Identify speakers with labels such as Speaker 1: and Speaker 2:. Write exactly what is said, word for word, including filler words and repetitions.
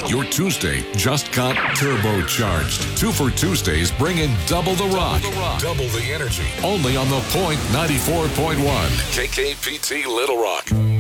Speaker 1: Your Tuesday just got turbocharged. Two for Tuesdays bring in double the rock, double the energy. Only on The Point ninety-four point one. K K P T Little Rock.